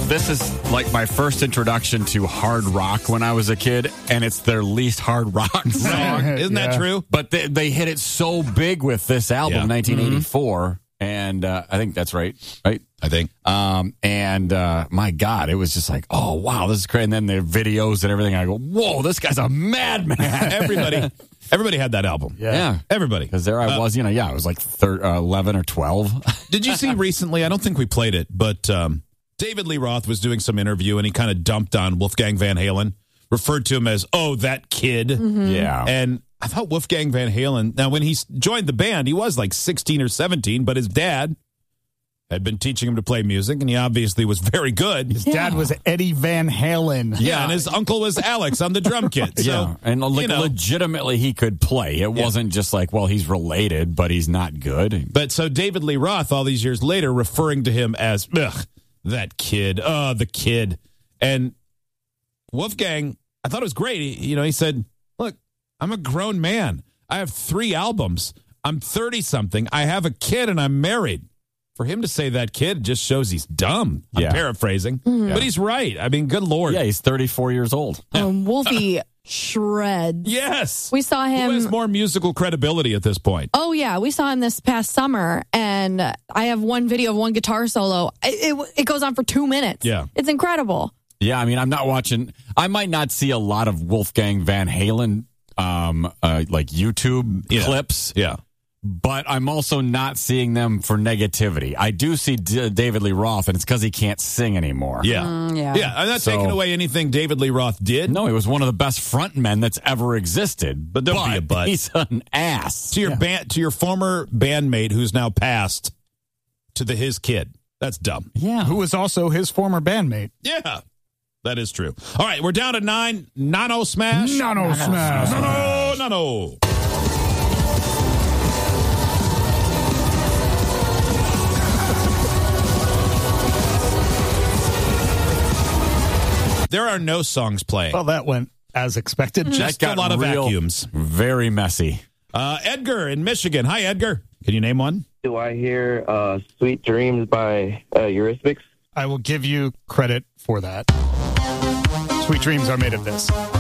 this is like my first introduction to hard rock when I was a kid, and it's their least hard rock song. Isn't that true? But they hit it so big with this album, 1984, and I think that's right? I think. My God, it was just like, oh, wow, this is great. And then the videos and everything, I go, whoa, this guy's a madman. Everybody had that album. Yeah. Everybody. Because there I was, I was like 11 or 12. Did you see recently, I don't think we played it, but David Lee Roth was doing some interview, and he kind of dumped on Wolfgang Van Halen, referred to him as, oh, that kid. Mm-hmm. Yeah. And I thought Wolfgang Van Halen, now when he joined the band, he was like 16 or 17, but his dad had been teaching him to play music, and he obviously was very good. His dad was Eddie Van Halen. Yeah, and his uncle was Alex on the drum kit. So, yeah, and legitimately he could play. It wasn't just like, well, he's related, but he's not good. But so David Lee Roth, all these years later, referring to him as, that kid, the kid. And Wolfgang, I thought it was great. He said, look, I'm a grown man. I have 3 albums. I'm 30-something. I have a kid, and I'm married. For him to say that kid just shows he's dumb. I'm paraphrasing. Mm-hmm. But he's right. I mean, good Lord. Yeah, he's 34 years old. Wolfie shreds. Yes. We saw him. Who has more musical credibility at this point? Oh, yeah. We saw him this past summer, and I have one video of one guitar solo. It goes on for 2 minutes. Yeah. It's incredible. Yeah, I mean, I'm not watching. I might not see a lot of Wolfgang Van Halen, like YouTube clips. Yeah. But I'm also not seeing them for negativity. I do see David Lee Roth, and it's because he can't sing anymore. Yeah. I'm not taking away anything David Lee Roth did. No, he was one of the best frontmen that's ever existed. But don't be a butt. He's an ass. To your to your former bandmate who's now passed, to his kid. That's dumb. Yeah. Who was also his former bandmate. Yeah. That is true. All right, we're down to 9. Nano Smash. Nano Smash. Nano. There are no songs playing. Well, that went as expected. Just a lot of vacuums. Very messy. Edgar in Michigan. Hi, Edgar. Can you name one? Do I hear Sweet Dreams by Eurythmics? I will give you credit for that. Sweet Dreams are made of this.